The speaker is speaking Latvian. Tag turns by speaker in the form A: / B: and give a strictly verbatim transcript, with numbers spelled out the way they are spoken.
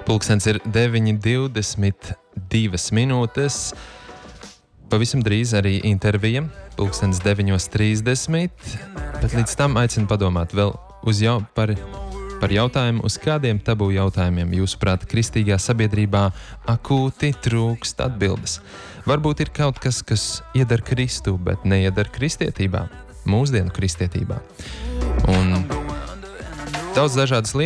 A: Pulkstens ir deviņi divdesmit divas minūtes. Pavisam drīz arī intervija, pulkstens deviņos trīsdesmit, bet līdz tam aicinu padomāt vēl uz jau, par, par jautājumu, uz kādiem tabū jautājumiem jūsuprāt kristīgā sabiedrībā akūti trūkst atbildes. Varbūt ir kaut kas, kas iedara Kristu, bet neiedara kristietībā, mūsdienu kristietībā. Un daudz dažādas lietas.